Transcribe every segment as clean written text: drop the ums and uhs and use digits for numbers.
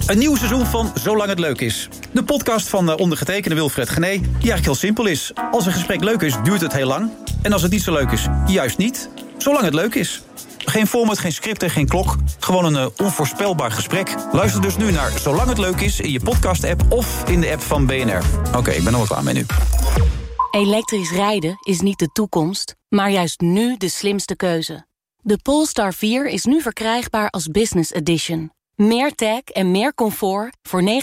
Een nieuw seizoen van Zolang het leuk is. De podcast van ondergetekende Wilfred Genee, die eigenlijk heel simpel is. Als een gesprek leuk is, duurt het heel lang. En als het niet zo leuk is, juist niet. Zolang het leuk is. Geen format, geen script en geen klok. Gewoon een onvoorspelbaar gesprek. Luister dus nu naar Zolang het leuk is in je podcast-app of in de app van BNR. Oké, ik ben er wel klaar mee nu. Elektrisch rijden is niet de toekomst, maar juist nu de slimste keuze. De Polestar 4 is nu verkrijgbaar als Business Edition. Meer tech en meer comfort voor €59.800.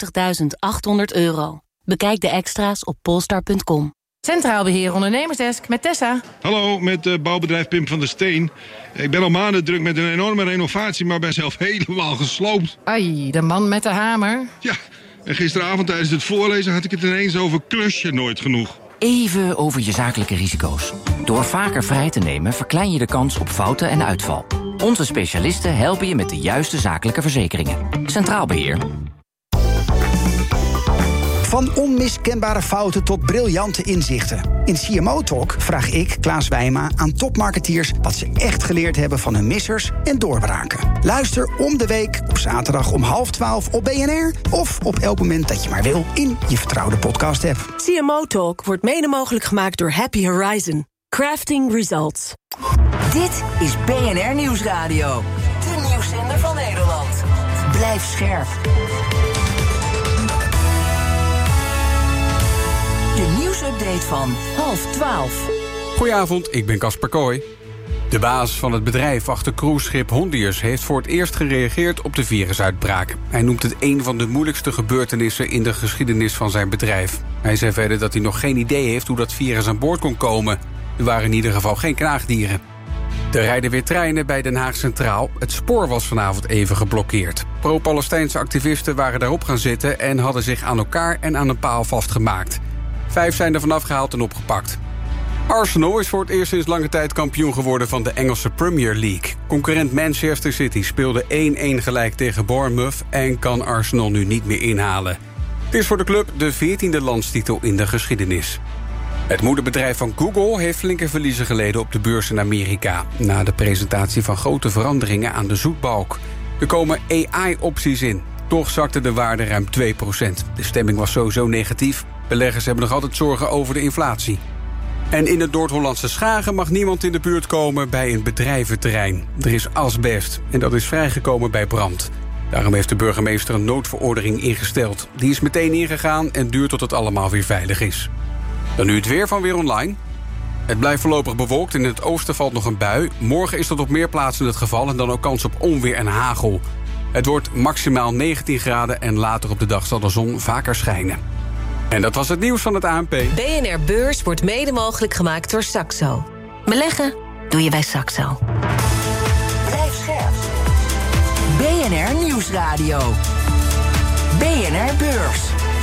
Bekijk de extra's op polestar.com. Centraal Beheer Ondernemersdesk met Tessa. Hallo, met bouwbedrijf Pim van der Steen. Ik ben al maanden druk met een enorme renovatie, maar ben zelf helemaal gesloopt. Ai, de man met de hamer. Ja, en gisteravond tijdens het voorlezen had ik het ineens over klusje nooit genoeg. Even over je zakelijke risico's. Door vaker vrij te nemen verklein je de kans op fouten en uitval. Onze specialisten helpen je met de juiste zakelijke verzekeringen. Centraal Beheer. Van onmiskenbare fouten tot briljante inzichten. In CMO Talk vraag ik, Klaas Wijma, aan topmarketeers wat ze echt geleerd hebben van hun missers en doorbraken. Luister om de week op zaterdag om 11:30 op BNR of op elk moment dat je maar wil in je vertrouwde podcast-app. CMO Talk wordt mede mogelijk gemaakt door Happy Horizon. Crafting Results. Dit is BNR Nieuwsradio. De nieuwszender van Nederland. Blijf scherp. De nieuwsupdate van 11:30. Goedenavond, ik ben Casper Kooi. De baas van het bedrijf achter cruiseschip Hondius heeft voor het eerst gereageerd op de virusuitbraak. Hij noemt het een van de moeilijkste gebeurtenissen in de geschiedenis van zijn bedrijf. Hij zei verder dat hij nog geen idee heeft hoe dat virus aan boord kon komen. Er waren in ieder geval geen knaagdieren. Er rijden weer treinen bij Den Haag Centraal. Het spoor was vanavond even geblokkeerd. Pro-Palestijnse activisten waren daarop gaan zitten en hadden zich aan elkaar en aan een paal vastgemaakt. 5 zijn er vanaf gehaald en opgepakt. Arsenal is voor het eerst sinds lange tijd kampioen geworden van de Engelse Premier League. Concurrent Manchester City speelde 1-1 gelijk tegen Bournemouth en kan Arsenal nu niet meer inhalen. Het is voor de club de 14e landstitel in de geschiedenis. Het moederbedrijf van Google heeft flinke verliezen geleden op de beurs in Amerika, na de presentatie van grote veranderingen aan de zoetbalk. Er komen AI-opties in. Toch zakte de waarde ruim 2%. De stemming was sowieso negatief. Beleggers hebben nog altijd zorgen over de inflatie. En in het Noord-Hollandse Schagen mag niemand in de buurt komen bij een bedrijventerrein. Er is asbest en dat is vrijgekomen bij brand. Daarom heeft de burgemeester een noodverordening ingesteld. Die is meteen ingegaan en duurt tot het allemaal weer veilig is. Dan nu het weer van Weer Online. Het blijft voorlopig bewolkt. In het oosten valt nog een bui. Morgen is dat op meer plaatsen het geval en dan ook kans op onweer en hagel. Het wordt maximaal 19 graden en later op de dag zal de zon vaker schijnen. En dat was het nieuws van het ANP. BNR Beurs wordt mede mogelijk gemaakt door Saxo. Beleggen doe je bij Saxo. Blijf scherp. BNR Nieuwsradio. BNR Beurs.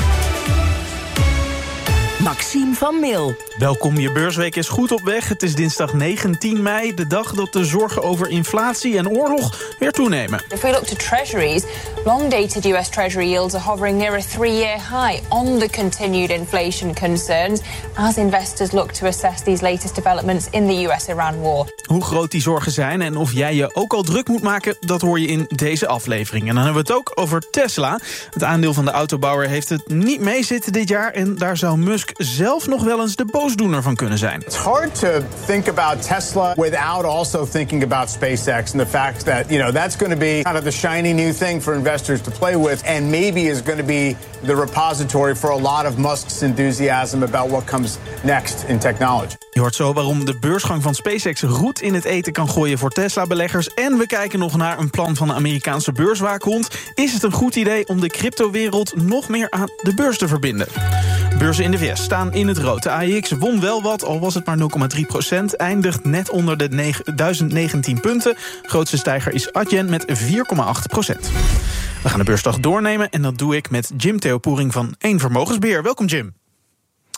Maxime van Mil. Welkom, je beursweek is goed op weg. Het is dinsdag 19 mei, de dag dat de zorgen over inflatie en oorlog weer toenemen. If we look to treasuries, long-dated US Treasury yields are hovering near a 3-year high on the continued inflation concerns as investors look to assess these latest developments in the US-Iran war. Hoe groot die zorgen zijn en of jij je ook al druk moet maken, dat hoor je in deze aflevering. En dan hebben we het ook over Tesla. Het aandeel van de autobouwer heeft het niet meezitten dit jaar en daar zou Musk zelf nog wel eens de boosdoener van kunnen zijn. It's hard to think about Tesla without also thinking about SpaceX and the fact that, that's going to be kind of the shiny new thing for investors to play with and maybe is going to be the repository for a lot of Musk's enthusiasm about what comes next in technology. Je hoort zo waarom de beursgang van SpaceX roet in het eten kan gooien voor Tesla-beleggers. En we kijken nog naar een plan van de Amerikaanse beurswaakhond. Is het een goed idee om de cryptowereld nog meer aan de beurs te verbinden? Beurzen in de VS staan in het rood. De AEX won wel wat, al was het maar 0,3%. Eindigt net onder de 1019 punten. Grootste stijger is Adyen met 4,8%. We gaan de beursdag doornemen en dat doe ik met Jim Theopoering van Eén Vermogensbeheer. Welkom, Jim.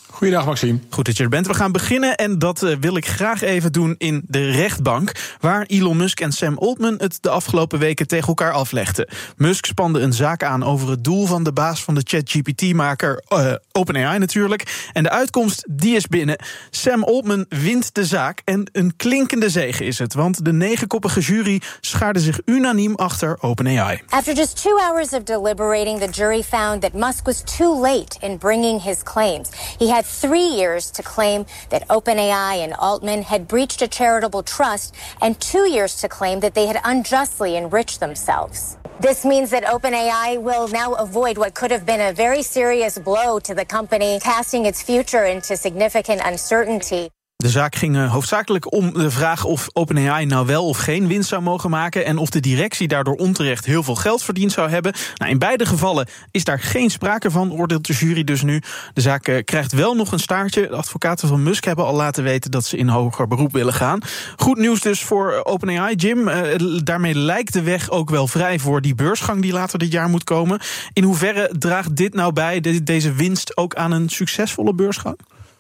Goeiedag, Maxime. Goed dat je er bent. We gaan beginnen en dat wil ik graag even doen in de rechtbank, waar Elon Musk en Sam Altman het de afgelopen weken tegen elkaar aflegden. Musk spande een zaak aan over het doel van de baas van de ChatGPT-maker, OpenAI natuurlijk. En de uitkomst, die is binnen. Sam Altman wint de zaak en een klinkende zege is het, want de 9-koppige jury schaarde zich unaniem achter OpenAI. After just 2 hours of deliberating, the jury found that Musk was too late in bringing his claims. He had 3 years to claim that OpenAI and Altman had breached a charitable trust and 2 years to claim that they had unjustly enriched themselves. This means that OpenAI will now avoid what could have been a very serious blow to the company, casting its future into significant uncertainty. De zaak ging hoofdzakelijk om de vraag of OpenAI nou wel of geen winst zou mogen maken en of de directie daardoor onterecht heel veel geld verdiend zou hebben. Nou, in beide gevallen is daar geen sprake van, oordeelt de jury dus nu. De zaak krijgt wel nog een staartje. De advocaten van Musk hebben al laten weten dat ze in hoger beroep willen gaan. Goed nieuws dus voor OpenAI, Jim. Daarmee lijkt de weg ook wel vrij voor die beursgang die later dit jaar moet komen. In hoeverre draagt dit nou bij, deze winst, ook aan een succesvolle beursgang?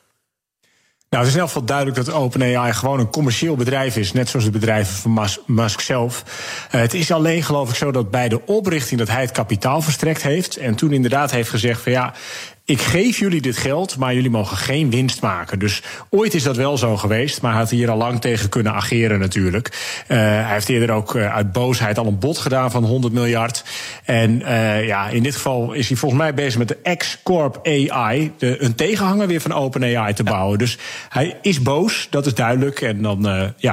Nou, het is in elk geval duidelijk dat OpenAI gewoon een commercieel bedrijf is, net zoals de bedrijven van Musk zelf. Het is alleen, geloof ik, zo dat bij de oprichting dat hij het kapitaal verstrekt heeft en toen inderdaad heeft gezegd van ja, ik geef jullie dit geld, maar jullie mogen geen winst maken. Dus ooit is dat wel zo geweest, maar hij had hier al lang tegen kunnen ageren natuurlijk. Hij heeft eerder ook uit boosheid al een bod gedaan van 100 miljard. En in dit geval is hij volgens mij bezig met de X-Corp AI, een tegenhanger weer van OpenAI te bouwen. Dus hij is boos, dat is duidelijk. En dan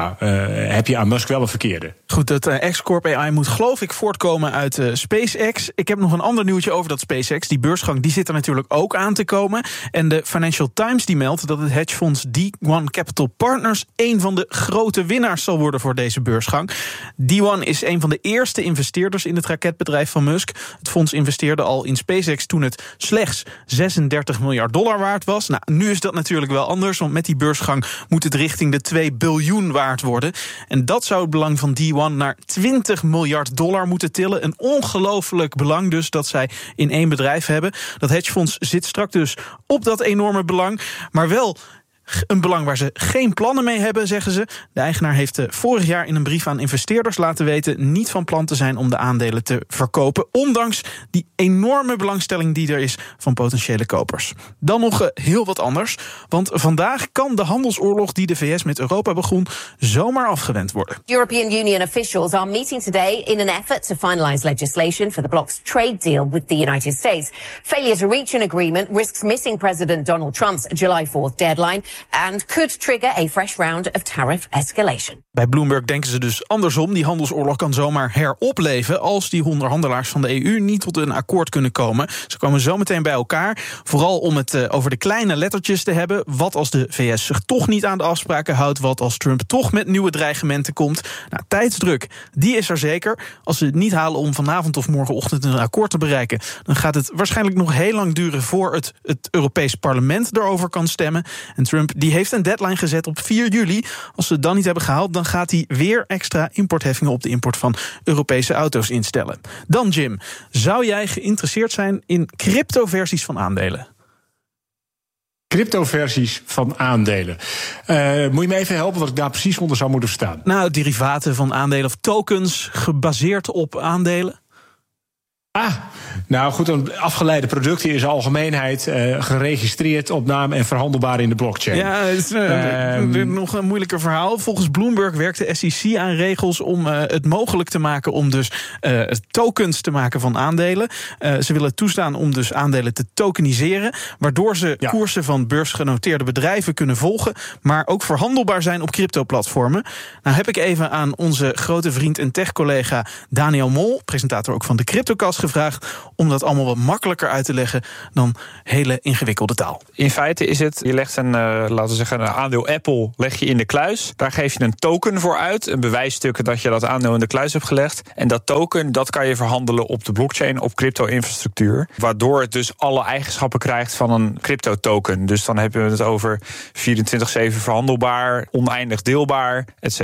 heb je aan Musk wel een verkeerde. Goed, dat X-Corp AI moet geloof ik voortkomen uit SpaceX. Ik heb nog een ander nieuwtje over dat SpaceX. Die beursgang die zit er natuurlijk ook aan te komen. En de Financial Times die meldt dat het hedgefonds D1 Capital Partners een van de grote winnaars zal worden voor deze beursgang. D1 is een van de eerste investeerders in het raketbedrijf van Musk. Het fonds investeerde al in SpaceX toen het slechts $36 miljard waard was. Nou, nu is dat natuurlijk wel anders, want met die beursgang moet het richting de 2 biljoen waard worden. En dat zou het belang van D1 naar $20 miljard moeten tillen. Een ongelooflijk belang dus dat zij in één bedrijf hebben. Dat hedgefonds zit strak dus op dat enorme belang, maar wel een belang waar ze geen plannen mee hebben, zeggen ze. De eigenaar heeft vorig jaar in een brief aan investeerders laten weten niet van plan te zijn om de aandelen te verkopen, ondanks die enorme belangstelling die er is van potentiële kopers. Dan nog heel wat anders, want vandaag kan de handelsoorlog die de VS met Europa begon zomaar afgewend worden. European Union officials are meeting today in an effort to finalize legislation for the bloc's trade deal with the United States. Failure to reach an agreement risks missing President Donald Trump's July 4th deadline and could trigger a fresh round of tariff escalation. Bij Bloomberg denken ze dus andersom. Die handelsoorlog kan zomaar heropleven als die onderhandelaars van de EU niet tot een akkoord kunnen komen. Ze komen zo meteen bij elkaar, vooral om het over de kleine lettertjes te hebben. Wat als de VS zich toch niet aan de afspraken houdt? Wat als Trump toch met nieuwe dreigementen komt? Nou, tijdsdruk, die is er zeker. Als ze het niet halen om vanavond of morgenochtend een akkoord te bereiken, dan gaat het waarschijnlijk nog heel lang duren voor het Europees Parlement erover kan stemmen. En Trump die heeft een deadline gezet op 4 juli. Als ze het dan niet hebben gehaald, dan gaat hij weer extra importheffingen op de import van Europese auto's instellen. Dan Jim, zou jij geïnteresseerd zijn in cryptoversies van aandelen? Cryptoversies van aandelen. Moet je me even helpen wat ik daar precies onder zou moeten verstaan? Nou, derivaten van aandelen of tokens gebaseerd op aandelen. Nou goed, een afgeleide producten in zijn algemeenheid geregistreerd op naam en verhandelbaar in de blockchain. Ja, het is nog een moeilijker verhaal. Volgens Bloomberg werkt de SEC aan regels om het mogelijk te maken om dus tokens te maken van aandelen. Ze willen toestaan om dus aandelen te tokeniseren, waardoor ze koersen van beursgenoteerde bedrijven kunnen volgen, maar ook verhandelbaar zijn op crypto-platformen. Nou heb ik even aan onze grote vriend en tech-collega Daniel Mol, presentator ook van de CryptoCast, gevraagd om dat allemaal wat makkelijker uit te leggen dan hele ingewikkelde taal. In feite is het, je legt een aandeel Apple leg je in de kluis. Daar geef je een token voor uit, een bewijsstuk dat je dat aandeel in de kluis hebt gelegd. En dat token, dat kan je verhandelen op de blockchain, op crypto-infrastructuur. Waardoor het dus alle eigenschappen krijgt van een crypto-token. Dus dan hebben we het over 24/7 verhandelbaar, oneindig deelbaar, et cetera.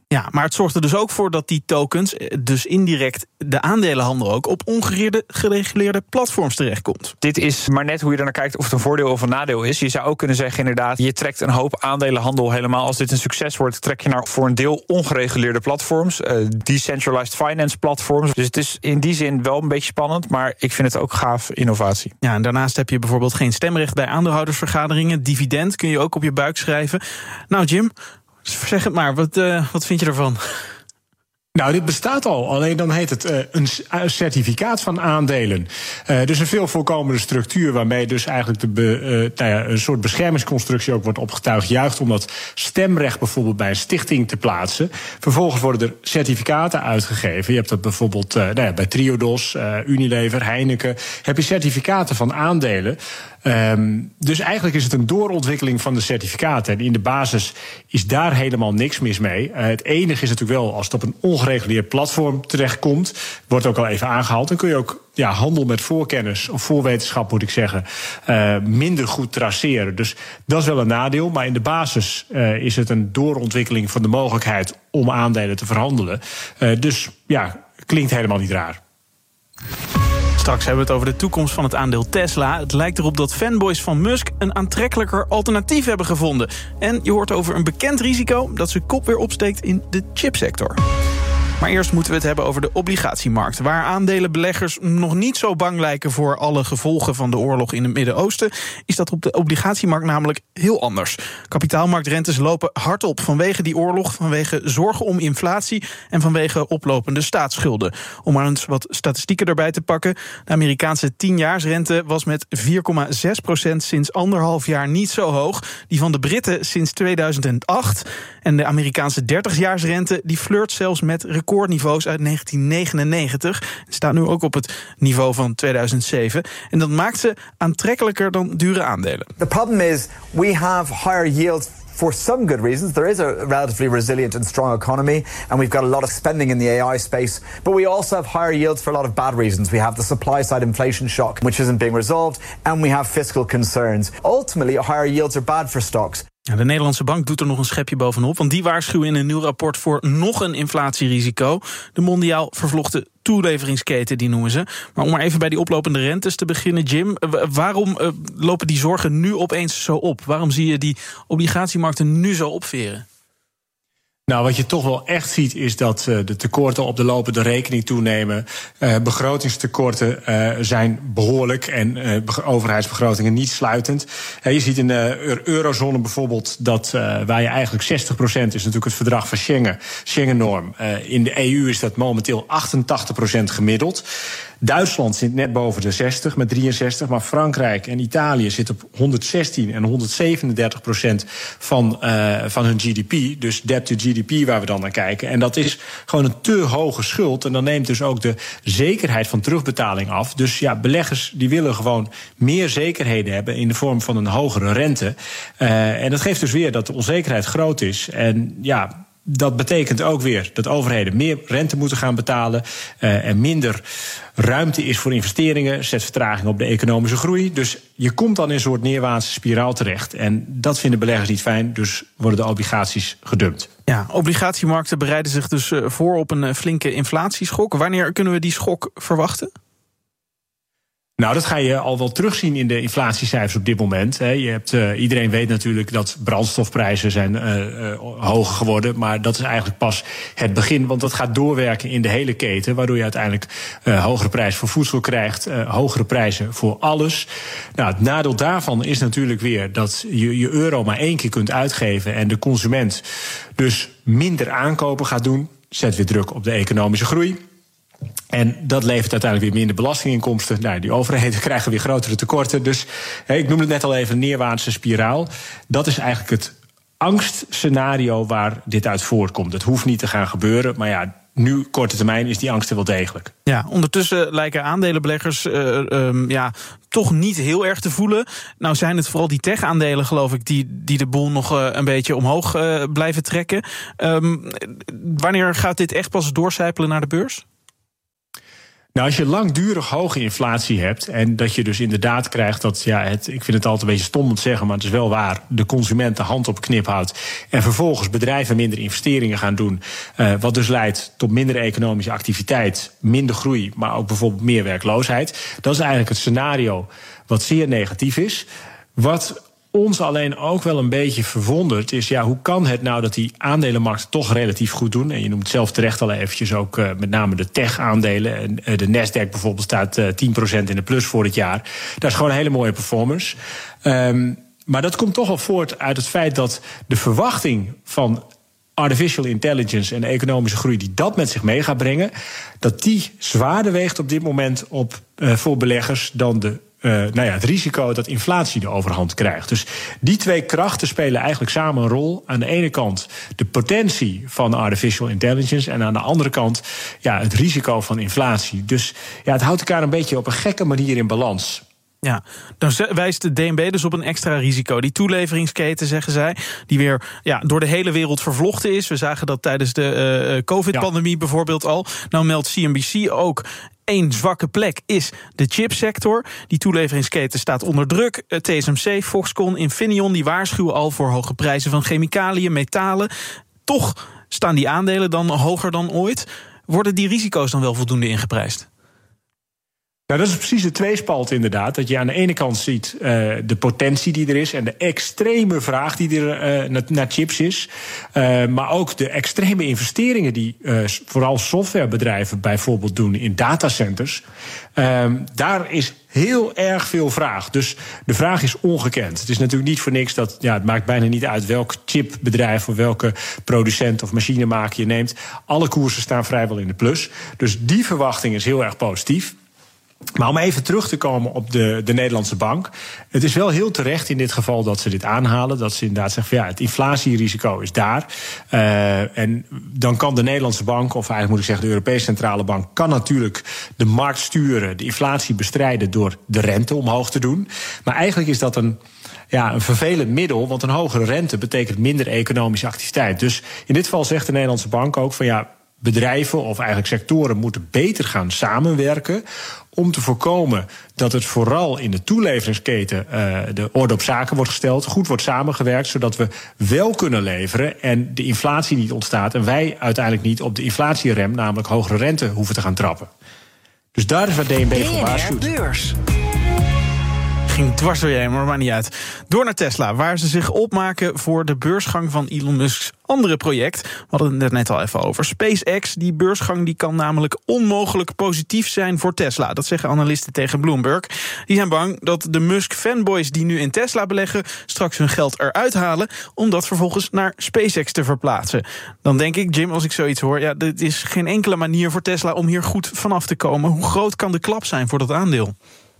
Ja, maar het zorgt er dus ook voor dat die tokens, dus indirect de aandelenhandel ook, op ongereguleerde platforms terechtkomt. Dit is maar net hoe je er naar kijkt of het een voordeel of een nadeel is. Je zou ook kunnen zeggen inderdaad, je trekt een hoop aandelenhandel helemaal. Als dit een succes wordt, trek je naar voor een deel ongereguleerde platforms. Decentralized finance platforms. Dus het is in die zin wel een beetje spannend, maar ik vind het ook gaaf innovatie. Ja, en daarnaast heb je bijvoorbeeld geen stemrecht bij aandeelhoudersvergaderingen. Dividend kun je ook op je buik schrijven. Nou Jim, zeg het maar, wat vind je ervan? Nou, dit bestaat al, alleen dan heet het een certificaat van aandelen. Dus een veel voorkomende structuur waarmee dus eigenlijk een soort beschermingsconstructie ook wordt opgetuigd, juist om dat stemrecht bijvoorbeeld bij een stichting te plaatsen. Vervolgens worden er certificaten uitgegeven. Je hebt dat bijvoorbeeld bij Triodos, Unilever, Heineken, heb je certificaten van aandelen. Dus eigenlijk is het een doorontwikkeling van de certificaten. En in de basis is daar helemaal niks mis mee. Het enige is natuurlijk wel, als het op een ongereguleerd platform terechtkomt, wordt ook al even aangehaald, dan kun je ook handel met voorkennis, of voorwetenschap moet ik zeggen, minder goed traceren. Dus dat is wel een nadeel, maar in de basis is het een doorontwikkeling van de mogelijkheid om aandelen te verhandelen. Dus ja, klinkt helemaal niet raar. Straks hebben we het over de toekomst van het aandeel Tesla. Het lijkt erop dat fanboys van Musk een aantrekkelijker alternatief hebben gevonden. En je hoort over een bekend risico dat zijn kop weer opsteekt in de chipsector. Maar eerst moeten we het hebben over de obligatiemarkt. Waar aandelenbeleggers nog niet zo bang lijken voor alle gevolgen van de oorlog in het Midden-Oosten, is dat op de obligatiemarkt namelijk heel anders. Kapitaalmarktrentes lopen hard op vanwege die oorlog, vanwege zorgen om inflatie en vanwege oplopende staatsschulden. Om maar eens wat statistieken erbij te pakken. De Amerikaanse 10-jaarsrente was met 4,6% sinds 1,5 jaar niet zo hoog. Die van de Britten sinds 2008. En de Amerikaanse 30-jaarsrente die flirt zelfs met recordniveaus uit 1999. Het staat nu ook op het niveau van 2007. En dat maakt ze aantrekkelijker dan dure aandelen. The problem is we have higher yields for some good reasons. There is a relatively resilient and strong economy, and we've got a lot of spending in the AI space. But we also have higher yields for a lot of bad reasons. We have the supply-side inflation shock, which isn't being resolved, and we have fiscal concerns. Ultimately, higher yields are bad for stocks. De Nederlandse bank doet er nog een schepje bovenop, want die waarschuwen in een nieuw rapport voor nog een inflatierisico. De mondiaal vervlochten toeleveringsketen, die noemen ze. Maar om maar even bij die oplopende rentes te beginnen, Jim, waarom lopen die zorgen nu opeens zo op? Waarom zie je die obligatiemarkten nu zo opveren? Nou, wat je toch wel echt ziet is dat de tekorten op de lopende rekening toenemen. Begrotingstekorten zijn behoorlijk en overheidsbegrotingen niet sluitend. Je ziet in de eurozone bijvoorbeeld dat waar je eigenlijk 60% is natuurlijk het verdrag van Schengen-norm. In de EU is dat momenteel 88% gemiddeld. Duitsland zit net boven de 60 met 63, maar Frankrijk en Italië zitten op 116 en 137% van hun GDP. Dus debt to GDP waar we dan naar kijken. En dat is gewoon een te hoge schuld. En dan neemt dus ook de zekerheid van terugbetaling af. Dus ja, beleggers die willen gewoon meer zekerheden hebben in de vorm van een hogere rente. En dat geeft dus weer dat de onzekerheid groot is. En ja, dat betekent ook weer dat overheden meer rente moeten gaan betalen en minder ruimte is voor investeringen, zet vertraging op de economische groei. Dus je komt dan in een soort neerwaartse spiraal terecht. En dat vinden beleggers niet fijn, dus worden de obligaties gedumpt. Ja, obligatiemarkten bereiden zich dus voor op een flinke inflatieschok. Wanneer kunnen we die schok verwachten? Nou, dat ga je al wel terugzien in de inflatiecijfers op dit moment. Iedereen weet natuurlijk dat brandstofprijzen zijn hoger geworden. Maar dat is eigenlijk pas het begin. Want dat gaat doorwerken in de hele keten. Waardoor je uiteindelijk hogere prijzen voor voedsel krijgt. Hogere prijzen voor alles. Nou, het nadeel daarvan is natuurlijk weer dat je euro maar 1 keer kunt uitgeven. En de consument dus minder aankopen gaat doen. Zet weer druk op de economische groei. En dat levert uiteindelijk weer minder belastinginkomsten. Nou, die overheden krijgen weer grotere tekorten. Dus ik noemde het net al even een neerwaartse spiraal. Dat is eigenlijk het angstscenario waar dit uit voortkomt. Het hoeft niet te gaan gebeuren, maar ja, nu, korte termijn, is die angst er wel degelijk. Ja, ondertussen lijken aandelenbeleggers toch niet heel erg te voelen. Nou zijn het vooral die tech-aandelen, geloof ik, die de boel nog een beetje omhoog blijven trekken. Wanneer gaat dit echt pas doorcijpelen naar de beurs? Nou, als je langdurig hoge inflatie hebt en dat je dus inderdaad krijgt dat, ik vind het altijd een beetje stom om te zeggen, maar het is wel waar, de consument de hand op knip houdt en vervolgens bedrijven minder investeringen gaan doen, wat dus leidt tot minder economische activiteit, minder groei, maar ook bijvoorbeeld meer werkloosheid. Dat is eigenlijk het scenario wat zeer negatief is. Wat ons alleen ook wel een beetje verwondert is, hoe kan het nou dat die aandelenmarkten toch relatief goed doen? En je noemt zelf terecht al eventjes ook met name de tech-aandelen. De Nasdaq bijvoorbeeld staat 10% in de plus voor het jaar. Dat is gewoon een hele mooie performance. Maar dat komt toch wel voort uit het feit dat de verwachting van artificial intelligence en de economische groei die dat met zich mee gaat brengen, dat die zwaarder weegt op dit moment voor beleggers dan het risico dat inflatie de overhand krijgt. Dus die twee krachten spelen eigenlijk samen een rol. Aan de ene kant de potentie van artificial intelligence en aan de andere kant het risico van inflatie. Dus het houdt elkaar een beetje op een gekke manier in balans. Ja, dan wijst de DNB dus op een extra risico. Die toeleveringsketen, zeggen zij, die weer door de hele wereld vervlochten is. We zagen dat tijdens de COVID-pandemie bijvoorbeeld al. Nou meldt CNBC ook, één zwakke plek is de chipsector. Die toeleveringsketen staat onder druk. TSMC, Foxconn, Infineon, die waarschuwen al voor hoge prijzen van chemicaliën, metalen. Toch staan die aandelen dan hoger dan ooit. Worden die risico's dan wel voldoende ingeprijsd? Nou, dat is precies de tweespalt inderdaad. Dat je aan de ene kant ziet de potentie die er is en de extreme vraag die er naar chips is. Maar ook de extreme investeringen die vooral softwarebedrijven bijvoorbeeld doen in datacenters. Daar is heel erg veel vraag. Dus de vraag is ongekend. Het is natuurlijk niet voor niks dat, het maakt bijna niet uit welk chipbedrijf of welke producent of machinemaker je neemt. Alle koersen staan vrijwel in de plus. Dus die verwachting is heel erg positief. Maar om even terug te komen op de Nederlandse bank. Het is wel heel terecht in dit geval dat ze dit aanhalen. Dat ze inderdaad zeggen, het inflatierisico is daar. En dan kan de Nederlandse bank, of eigenlijk moet ik zeggen de Europese Centrale Bank, kan natuurlijk de markt sturen, de inflatie bestrijden door de rente omhoog te doen. Maar eigenlijk is dat een vervelend middel, want een hogere rente betekent minder economische activiteit. Dus in dit geval zegt de Nederlandse bank ook van bedrijven of eigenlijk sectoren moeten beter gaan samenwerken om te voorkomen dat het vooral in de toeleveringsketen de orde op zaken wordt gesteld, goed wordt samengewerkt, zodat we wel kunnen leveren en de inflatie niet ontstaat en wij uiteindelijk niet op de inflatierem, namelijk hogere rente, hoeven te gaan trappen. Dus daar is wat DNB voor waarschuwt. Beurs. Ging dwars door je heen, maar maakt niet uit. Door naar Tesla, waar ze zich opmaken voor de beursgang van Elon Musk's andere project. We hadden het net al even over. SpaceX, die beursgang die kan namelijk onmogelijk positief zijn voor Tesla. Dat zeggen analisten tegen Bloomberg. Die zijn bang dat de Musk-fanboys die nu in Tesla beleggen straks hun geld eruit halen om dat vervolgens naar SpaceX te verplaatsen. Dan denk ik, Jim, als ik zoiets hoor, dit is geen enkele manier voor Tesla om hier goed vanaf te komen. Hoe groot kan de klap zijn voor dat aandeel?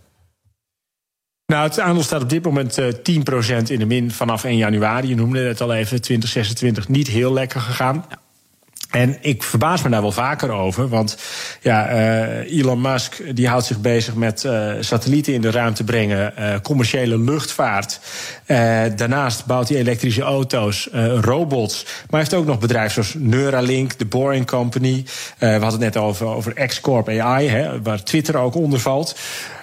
Nou, het aandeel staat op dit moment 10% in de min vanaf 1 januari. Je noemde het al even, 2026 niet heel lekker gegaan. Ja. En ik verbaas me daar wel vaker over, want Elon Musk die houdt zich bezig met satellieten in de ruimte brengen, commerciële luchtvaart. Daarnaast bouwt hij elektrische auto's, robots. Maar hij heeft ook nog bedrijven zoals Neuralink, The Boring Company. We hadden het net over X-Corp AI, waar Twitter ook onder valt.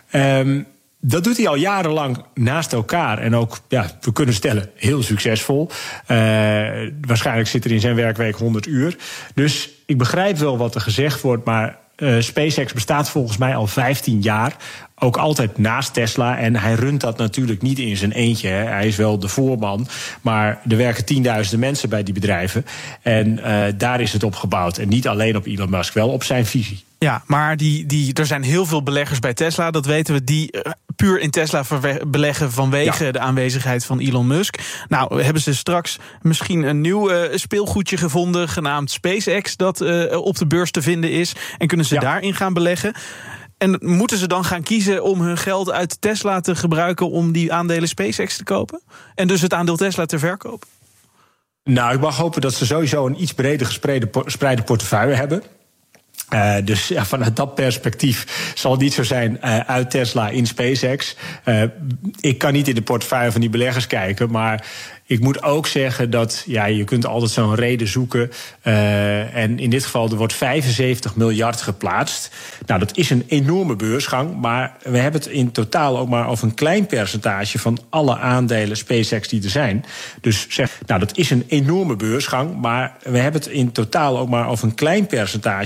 Dat doet hij al jarenlang naast elkaar. En ook, we kunnen stellen, heel succesvol. Waarschijnlijk zit er in zijn werkweek 100 uur. Dus ik begrijp wel wat er gezegd wordt, maar SpaceX bestaat volgens mij al 15 jaar. Ook altijd naast Tesla. En hij runt dat natuurlijk niet in zijn eentje. Hij is wel de voorman. Maar er werken 10.000 mensen bij die bedrijven. En daar is het op gebouwd. En niet alleen op Elon Musk, wel op zijn visie. Ja, maar er zijn heel veel beleggers bij Tesla, dat weten we, die puur in Tesla beleggen vanwege de aanwezigheid van Elon Musk. Nou, hebben ze straks misschien een nieuw speelgoedje gevonden, genaamd SpaceX, dat op de beurs te vinden is. En kunnen ze daarin gaan beleggen? En moeten ze dan gaan kiezen om hun geld uit Tesla te gebruiken om die aandelen SpaceX te kopen? En dus het aandeel Tesla te verkopen? Nou, ik mag hopen dat ze sowieso een iets breder gespreide portefeuille hebben. Dus vanuit dat perspectief zal het niet zo zijn uit Tesla in SpaceX. Ik kan niet in de portefeuille van die beleggers kijken, maar ik moet ook zeggen dat je kunt altijd zo'n reden zoeken. En in dit geval, er wordt 75 miljard geplaatst. Nou, dat is een enorme beursgang, maar we hebben het in totaal ook maar over een klein percentage van alle aandelen SpaceX die er zijn. Dus dat is een enorme beursgang, maar we hebben het in totaal ook maar over een klein percentage